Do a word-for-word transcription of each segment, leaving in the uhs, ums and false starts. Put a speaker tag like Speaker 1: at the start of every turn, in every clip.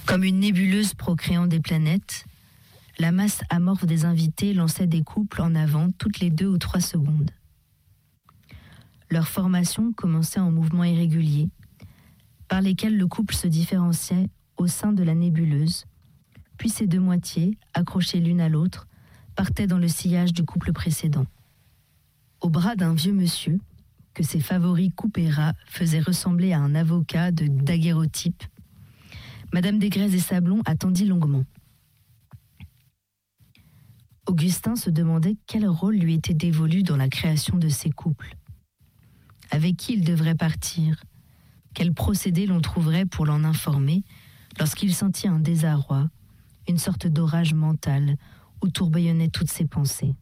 Speaker 1: Comme une nébuleuse procréant des planètes, la masse amorphe des invités lançait des couples en avant toutes les deux ou trois secondes. Leur formation commençait en mouvements irréguliers, par lesquels le couple se différenciait au sein de la nébuleuse, puis ces deux moitiés, accrochées l'une à l'autre, partaient dans le sillage du couple précédent. Au bras d'un vieux monsieur, que ses favoris coupés ras faisaient ressembler à un avocat de daguerréotype, Madame Desgrès et Sablon attendit longuement. Augustin se demandait quel rôle lui était dévolu dans la création de ces couples. Avec qui il devrait partir? Quel procédé l'on trouverait pour l'en informer lorsqu'il sentit un désarroi, une sorte d'orage mental où tourbillonnaient toutes ses pensées.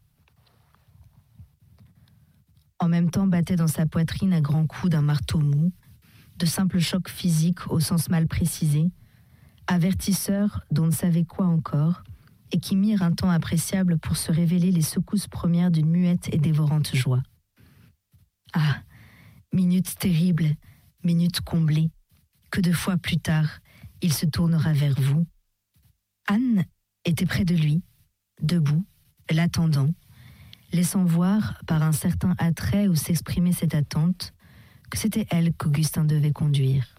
Speaker 1: En même temps battait dans sa poitrine à grands coups d'un marteau mou, de simples chocs physiques au sens mal précisé, avertisseurs d'on ne savait quoi encore, et qui mirent un temps appréciable pour se révéler les secousses premières d'une muette et dévorante joie. Ah, minute terrible, minute comblée, que de fois plus tard, il se tournera vers vous. Anne était près de lui, debout, l'attendant, laissant voir, par un certain attrait où s'exprimait cette attente, que c'était elle qu'Augustin devait conduire.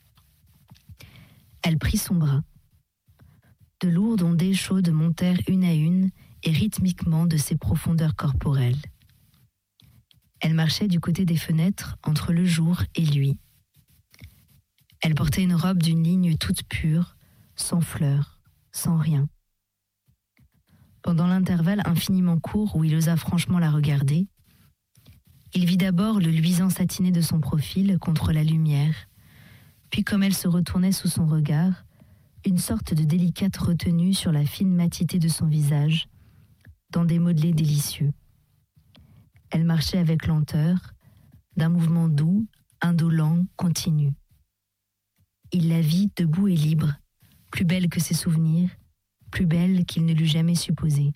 Speaker 1: Elle prit son bras. De lourdes ondées chaudes montèrent une à une et rythmiquement de ses profondeurs corporelles. Elle marchait du côté des fenêtres entre le jour et lui. Elle portait une robe d'une ligne toute pure, sans fleurs, sans rien. Pendant l'intervalle infiniment court où il osa franchement la regarder, il vit d'abord le luisant satiné de son profil contre la lumière, puis comme elle se retournait sous son regard, une sorte de délicate retenue sur la fine matité de son visage, dans des modelés délicieux. Elle marchait avec lenteur, d'un mouvement doux, indolent, continu. Il la vit debout et libre, plus belle que ses souvenirs, plus belle qu'il ne l'eût jamais supposé.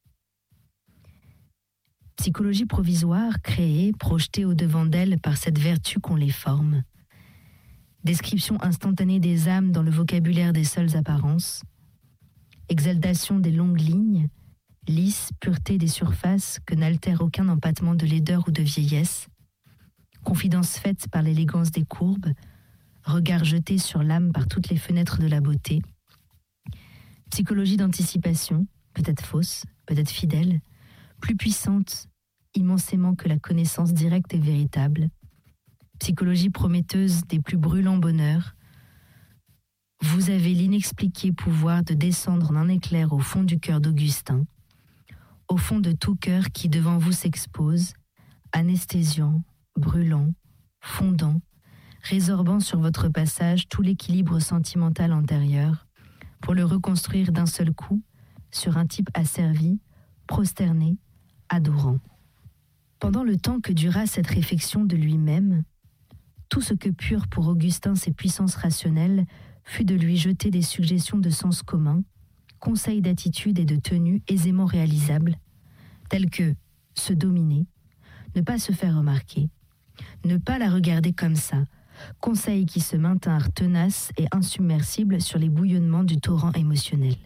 Speaker 1: Psychologie provisoire, créée, projetée au-devant d'elle par cette vertu qu'on les forme. Description instantanée des âmes dans le vocabulaire des seules apparences. Exaltation des longues lignes, lisse pureté des surfaces que n'altère aucun empattement de laideur ou de vieillesse. Confidence faite par l'élégance des courbes, regard jeté sur l'âme par toutes les fenêtres de la beauté. Psychologie d'anticipation, peut-être fausse, peut-être fidèle, plus puissante immensément que la connaissance directe et véritable. Psychologie prometteuse des plus brûlants bonheurs. Vous avez l'inexpliqué pouvoir de descendre en un éclair au fond du cœur d'Augustin, au fond de tout cœur qui devant vous s'expose, anesthésiant, brûlant, fondant, résorbant sur votre passage tout l'équilibre sentimental antérieur, pour le reconstruire d'un seul coup sur un type asservi, prosterné, adorant. Pendant le temps que dura cette réflexion de lui-même, tout ce que purent pour Augustin ses puissances rationnelles fut de lui jeter des suggestions de sens commun, conseils d'attitude et de tenue aisément réalisables, tels que se dominer, ne pas se faire remarquer, ne pas la regarder comme ça, conseils qui se maintinrent tenaces et insubmersibles sur les bouillonnements du torrent émotionnel.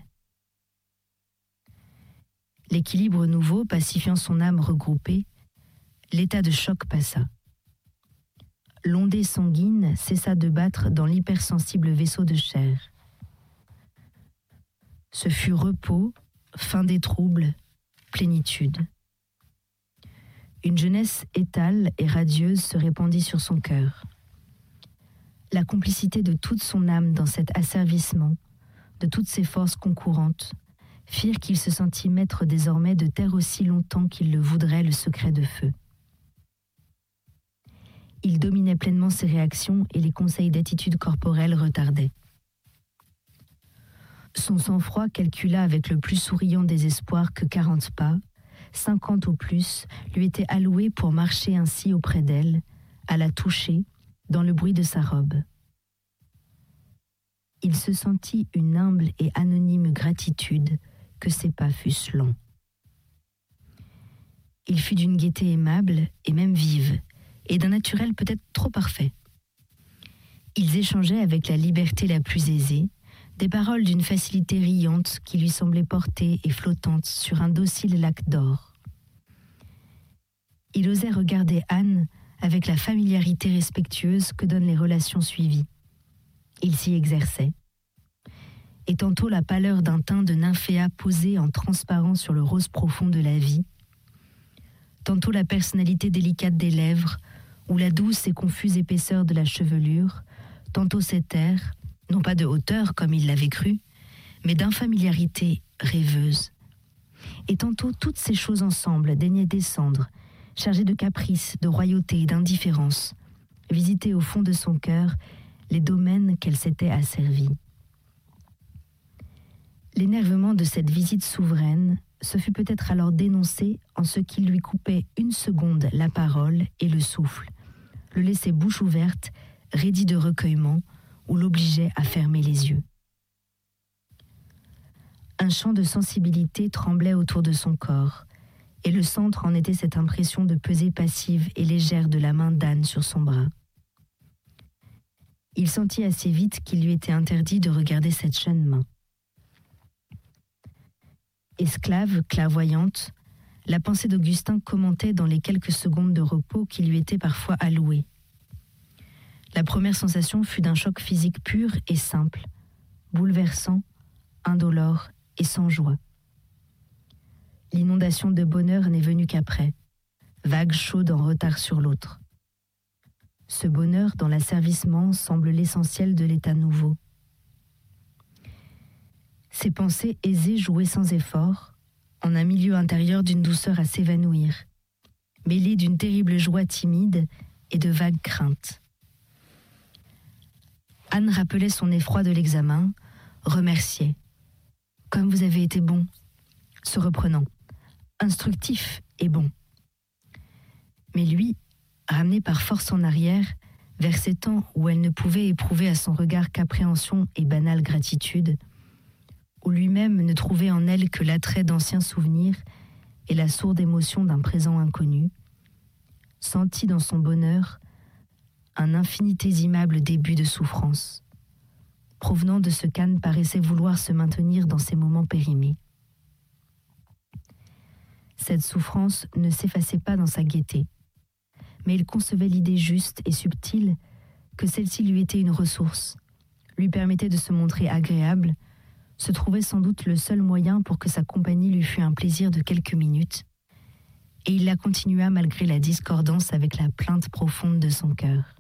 Speaker 1: L'équilibre nouveau pacifiant son âme regroupée, l'état de choc passa. L'ondée sanguine cessa de battre dans l'hypersensible vaisseau de chair. Ce fut repos, fin des troubles, plénitude. Une jeunesse étale et radieuse se répandit sur son cœur. La complicité de toute son âme dans cet asservissement, de toutes ses forces concourantes, firent qu'il se sentit maître désormais de taire aussi longtemps qu'il le voudrait le secret de feu. Il dominait pleinement ses réactions et les conseils d'attitude corporelle retardaient. Son sang-froid calcula avec le plus souriant désespoir que quarante pas, cinquante au plus, lui étaient alloués pour marcher ainsi auprès d'elle, à la toucher, dans le bruit de sa robe. Il se sentit une humble et anonyme gratitude que ses pas fussent lents. Il fut d'une gaieté aimable et même vive, et d'un naturel peut-être trop parfait. Ils échangeaient avec la liberté la plus aisée, Des paroles d'une facilité riante qui lui semblaient portées et flottantes sur un docile lac d'or. Il osait regarder Anne avec la familiarité respectueuse que donnent les relations suivies. Il s'y exerçait. Et tantôt la pâleur d'un teint de nymphéa posé en transparent sur le rose profond de la vie, tantôt la personnalité délicate des lèvres, ou la douce et confuse épaisseur de la chevelure, tantôt cet air, non pas de hauteur comme il l'avait cru, mais d'infamiliarité rêveuse. Et tantôt toutes ces choses ensemble daignaient descendre, chargées de caprices, de royauté et d'indifférence, visiter au fond de son cœur les domaines qu'elle s'était asservis. L'énervement de cette visite souveraine se fut peut-être alors dénoncé en ce qu'il lui coupait une seconde la parole et le souffle, le laissait bouche ouverte, raidi de recueillement, ou l'obligeait à fermer les yeux. Un champ de sensibilité tremblait autour de son corps, et le centre en était cette impression de pesée passive et légère de la main d'Anne sur son bras. Il sentit assez vite qu'il lui était interdit de regarder cette jeune main. Esclave, clairvoyante, la pensée d'Augustin commentait dans les quelques secondes de repos qui lui étaient parfois allouées. La première sensation fut d'un choc physique pur et simple, bouleversant, indolore et sans joie. L'inondation de bonheur n'est venue qu'après, vague chaude en retard sur l'autre. Ce bonheur dans l'asservissement semble l'essentiel de l'état nouveau. Ses pensées aisées jouaient sans effort, en un milieu intérieur d'une douceur à s'évanouir, mêlée d'une terrible joie timide et de vagues craintes. Anne rappelait son effroi de l'examen, remerciait. « Comme vous avez été bon », se reprenant, instructif et bon. Mais lui, ramené par force en arrière, vers ces temps où elle ne pouvait éprouver à son regard qu'appréhension et banale gratitude, où lui-même ne trouvait en elle que l'attrait d'anciens souvenirs et la sourde émotion d'un présent inconnu, sentit dans son bonheur un infinitésimable début de souffrance, provenant de ce qu'Anne paraissait vouloir se maintenir dans ces moments périmés. Cette souffrance ne s'effaçait pas dans sa gaieté, mais il concevait l'idée juste et subtile que celle-ci lui était une ressource, lui permettait de se montrer agréable, se trouvait sans doute le seul moyen pour que sa compagnie lui fût un plaisir de quelques minutes, et il la continua malgré la discordance avec la plainte profonde de son cœur.